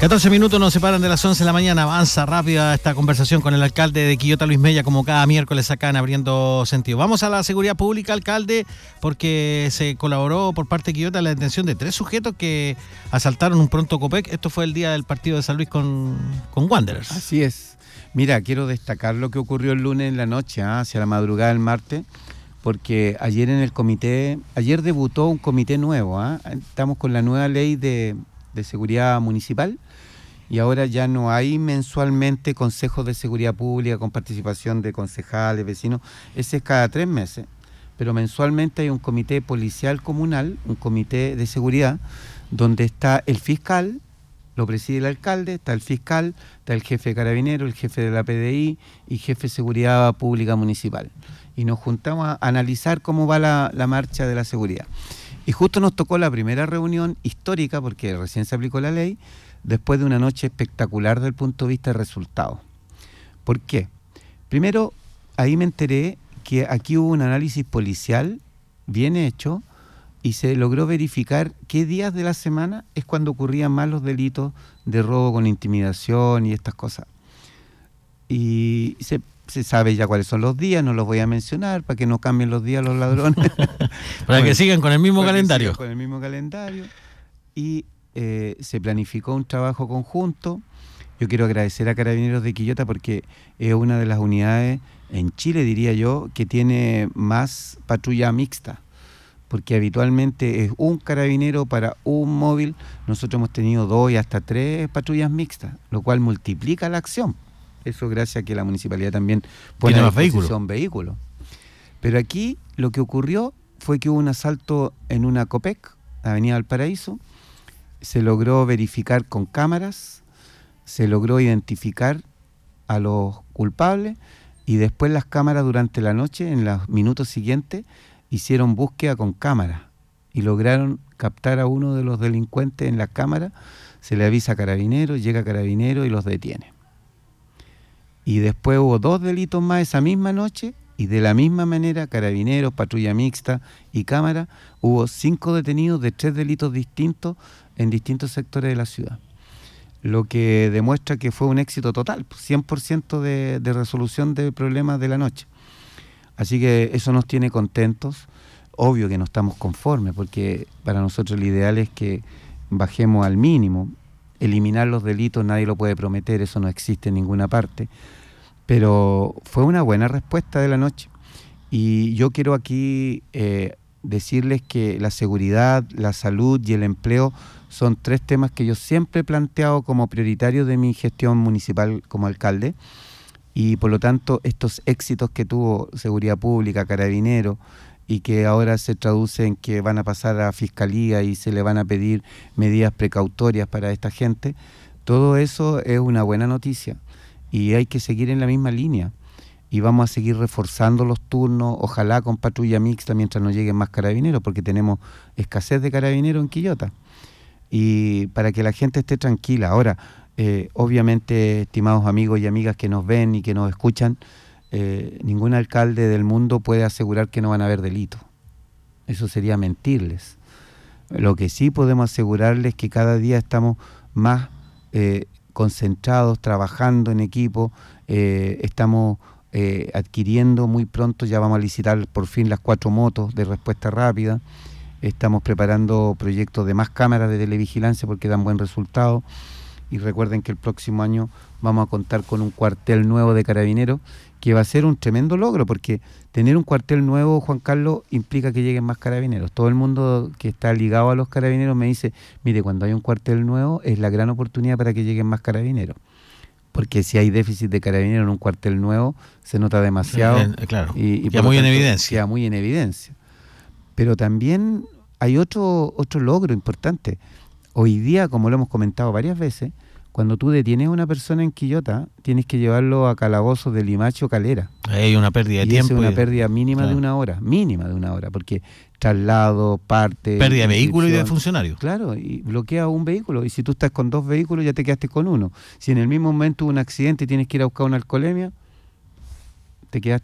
14 minutos nos separan de las 11 de la mañana. Avanza rápida esta conversación con el alcalde de Quillota, Luis Mella, como cada miércoles acá en Abriendo Sentido. Vamos a la seguridad pública, alcalde, porque se colaboró por parte de Quillota la detención de 3 sujetos que asaltaron un Pronto Copec. Esto fue el día del partido de San Luis con Wanderers. Así es. Mira, quiero destacar lo que ocurrió el lunes en la noche, hacia la madrugada del martes, porque ayer en el comité, ayer debutó un comité nuevo. Estamos con la nueva ley de seguridad municipal y ahora ya no hay mensualmente consejos de seguridad pública con participación de concejales, vecinos. Ese es cada 3 meses, pero mensualmente hay un comité policial comunal, un comité de seguridad, donde está el fiscal, lo preside el alcalde, está el fiscal, está el jefe de carabineros, el jefe de la PDI y jefe de seguridad pública municipal. Y nos juntamos a analizar cómo va la marcha de la seguridad. Y justo nos tocó la primera reunión histórica, porque recién se aplicó la ley, después de una noche espectacular desde el punto de vista de resultados. ¿Por qué? Primero, ahí me enteré que aquí hubo un análisis policial bien hecho y se logró verificar qué días de la semana es cuando ocurrían más los delitos de robo con intimidación y estas cosas. Y se sabe ya cuáles son los días, no los voy a mencionar para que no cambien los días los ladrones. Para que sigan con el mismo calendario. Con el mismo calendario. Y se planificó un trabajo conjunto. Yo quiero agradecer a Carabineros de Quillota porque es una de las unidades en Chile, diría yo, que tiene más patrulla mixta. Porque habitualmente es un carabinero para un móvil. Nosotros hemos tenido 2 y hasta 3 patrullas mixtas, lo cual multiplica la acción. Eso gracias a que la municipalidad también pone a disposición vehículos. Pero aquí lo que ocurrió fue que hubo un asalto en una Copec, Avenida Valparaíso. Se logró verificar con cámaras, se logró identificar a los culpables y después las cámaras durante la noche, en los minutos siguientes, hicieron búsqueda con cámaras y lograron captar a uno de los delincuentes en la cámara. Se le avisa a Carabineros, llega Carabineros y los detiene. Y después hubo 2 delitos más esa misma noche y de la misma manera Carabineros, patrulla mixta y cámara, hubo 5 detenidos de 3 delitos distintos en distintos sectores de la ciudad. Lo que demuestra que fue un éxito total, 100% de resolución de problemas de la noche. Así que eso nos tiene contentos. Obvio que no estamos conformes porque para nosotros el ideal es que bajemos al mínimo. Eliminar los delitos nadie lo puede prometer, eso no existe en ninguna parte, pero fue una buena respuesta de la noche. Y yo quiero aquí decirles que la seguridad, la salud y el empleo son 3 temas que yo siempre he planteado como prioritarios de mi gestión municipal como alcalde, y por lo tanto estos éxitos que tuvo Seguridad Pública, Carabineros, y que ahora se traduce en que van a pasar a Fiscalía y se le van a pedir medidas precautorias para esta gente, todo eso es una buena noticia y hay que seguir en la misma línea y vamos a seguir reforzando los turnos, ojalá con patrulla mixta mientras no lleguen más carabineros, porque tenemos escasez de carabineros en Quillota, y para que la gente esté tranquila. Ahora, obviamente, estimados amigos y amigas que nos ven y que nos escuchan, ningún alcalde del mundo puede asegurar que no van a haber delitos. Eso sería mentirles. Lo que sí podemos asegurarles es que cada día estamos más concentrados, trabajando en equipo, estamos adquiriendo muy pronto, ya vamos a licitar por fin las 4 motos de respuesta rápida, estamos preparando proyectos de más cámaras de televigilancia porque dan buen resultado. Y recuerden que el próximo año vamos a contar con un cuartel nuevo de Carabineros, que va a ser un tremendo logro, porque tener un cuartel nuevo, Juan Carlos, implica que lleguen más carabineros. Todo el mundo que está ligado a los carabineros me dice, mire, cuando hay un cuartel nuevo es la gran oportunidad para que lleguen más carabineros. Porque si hay déficit de carabineros en un cuartel nuevo, se nota demasiado. Claro, y queda muy en evidencia. Queda muy en evidencia. Pero también hay otro logro importante. Hoy día, como lo hemos comentado varias veces, cuando tú detienes a una persona en Quillota, tienes que llevarlo a calabozos de Limache o Calera. Hay una pérdida de tiempo. Es una pérdida mínima de una hora, porque traslado, parte... Pérdida de vehículo y de funcionarios. Claro, y bloquea un vehículo, y si tú estás con 2 vehículos ya te quedaste con uno. Si en el mismo momento hubo un accidente y tienes que ir a buscar una alcoholemia, te quedaste